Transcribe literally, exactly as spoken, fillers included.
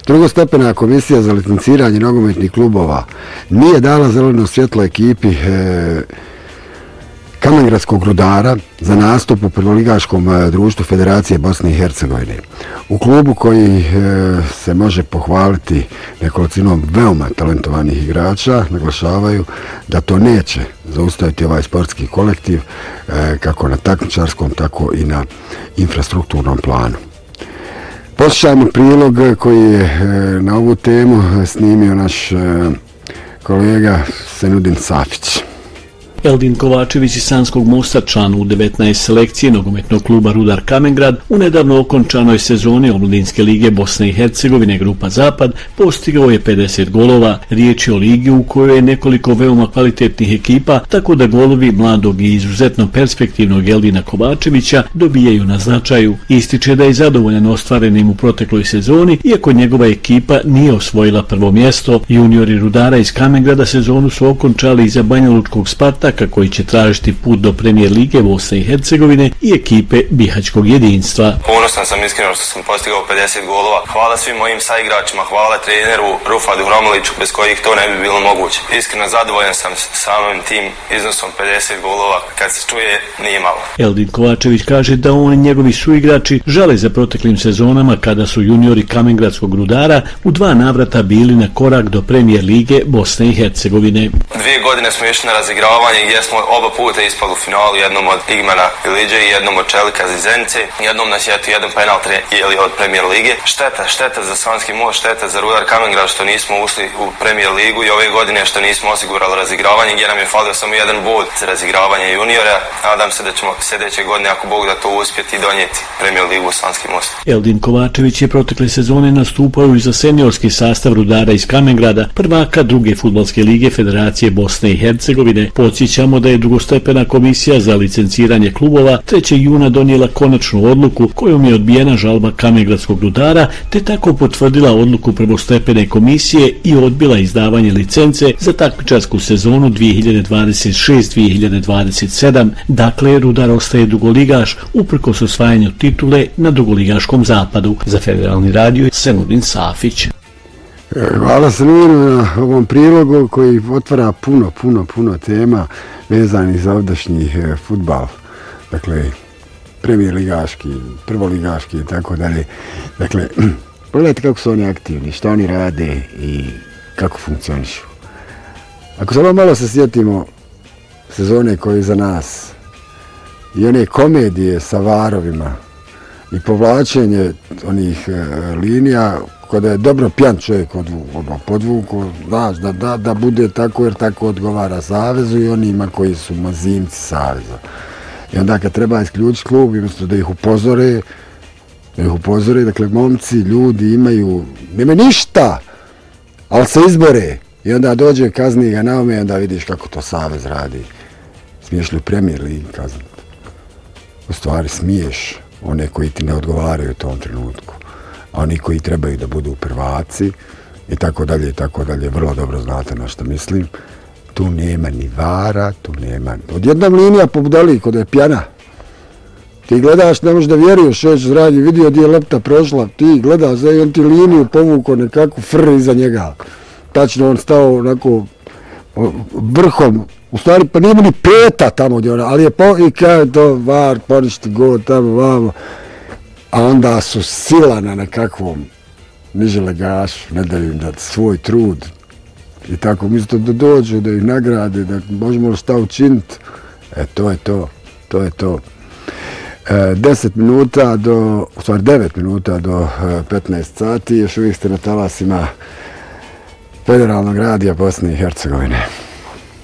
Drugostepena komisija za licenciranje nogometnih klubova nije dala zeleno svjetlo ekipi e, Kamengradskog Rudara za nastup u prvoligaškom društvu Federacije Bosne i Hercegovine. U klubu koji e, se može pohvaliti nekolicinom veoma talentovanih igrača, naglašavaju da to neće zaustaviti ovaj sportski kolektiv e, kako na takmičarskom, tako i na infrastrukturnom planu. Poslušajmo prilog koji je e, na ovu temu snimio naš e, kolega Senudin Safić. Eldin Kovačević iz Sanskog Mosta, član U devetnaest selekcije nogometnog kluba Rudar Kamengrad, u nedavno okončanoj sezoni Omladinske lige Bosne i Hercegovine Grupa Zapad postigao je pedeset golova. Riječ je o ligi u kojoj je nekoliko veoma kvalitetnih ekipa, tako da golovi mladog i izuzetno perspektivnog Eldina Kovačevića dobijaju na značaju. Ističe da je zadovoljan ostvarenim u protekloj sezoni, iako njegova ekipa nije osvojila prvo mjesto. Juniori Rudara iz Kamengrada sezonu su okončali iza Banjalučkog Spartaka, koji će tražiti put do Premijer lige Bosne i Hercegovine i ekipe Bihaćkog jedinstva. Ponosan sam iskreno što sam postigao pedeset golova. Hvala svim mojim saigračima, hvala treneru Rufadu Hromiliću, bez kojih to ne bi bilo moguće. Iskreno zadovoljan sam samim tim iznosom pedeset golova, kad se čuje nije malo. Eldin Kovačević kaže da on i njegovi suigrači žale za proteklim sezonama kada su juniori Kamengradskog Rudara u dva navrata bili na korak do Premijer lige Bosne i Hercegovine. Dvije godine smo išli na razigravanje gdje smo oba puta ispali u finalu, jednom od Igmana Iliđe i jednom od Čelika iz Zenice. Jednom nas je jedan penal trijeli od Premijer lige. Šteta, šteta za Sanski Most, šteta za Rudar Kamengrad što nismo ušli u Premijer ligu i ove godine što nismo osigurali razigravanje gdje nam je falio samo jedan bod za razigravanje juniora. Nadam se da ćemo sljedeće godine, ako Bog da, to uspjeti i donijeti Premijer ligu u Sanski Most. Eldin Kovačević je protekle sezone nastupao i za seniorski sastav Rudara iz Kamengrada, prvaka druge fudbalske lige Federacije Bosne i Hercegovine. Podsjećamo da je drugostepena komisija za licenciranje klubova trećeg juna donijela konačnu odluku kojom je odbijena žalba Kamengradskog Rudara, te tako potvrdila odluku prvostepene komisije i odbila izdavanje licence za takmičarsku sezonu dvije hiljade dvadeset šest dvije hiljade dvadeset sedam. Dakle, Rudar ostaje drugoligaš uprkos osvajanju titule na drugoligaškom zapadu. Za Federalni radio Senudin Safić. Hvala Senudinu na ovom prilogu koji otvara puno, puno, puno tema vezanih za ovdašnji fudbal. Dakle, premijer ligaški, prvoligaški i tako dalje. Dakle, pogledajte kako su oni aktivni, što oni rade i kako funkcionišu. Ako samo malo se sjetimo sezone koje je za nas i one komedije sa varovima i povlačenje onih e, linija, kada je dobro pjan čovjek podvuku, znaš, da, da, da bude tako jer tako odgovara savezu i onima koji su mazimci saveza. I onda kad treba isključiti klub, umjesto da ih upozore, da ih upozore, dakle, momci, ljudi imaju, nema ništa, ali se izbore. I onda dođe kazni ga na ume i onda vidiš kako to savez radi. Smiješ li u Premijer ligi kazniti? U stvari smiješ one koji ti ne odgovaraju u tom trenutku. A oni koji trebaju da budu prvaci i tako dalje i tako dalje, vrlo dobro znate na što mislim. Tu nema ni vara, tu nema... Odjednom linija pobudali kod je pjana. Ti gledaš, ne možeš da vjeruješ što je zradi, vidio gdje je lopta prošla, ti gledaš, da je on ti liniju povuko nekako fr iza njega. Tačno on stao onako vrhom, u stvari pa nije ni peta tamo gdje ona, ali je po, i kao to var, poništi god tamo, vamo. A onda su sila na nekakvom niže legašu, ne daju im da svoj trud i tako, umjesto da dođu, da ih nagrade, da možemo li šta učiniti, e to je to, to je to. E, deset minuta do, u stvari devet minuta do e, petnaest sati, još uvijek ste na talasima Federalnog radija Bosne i Hercegovine.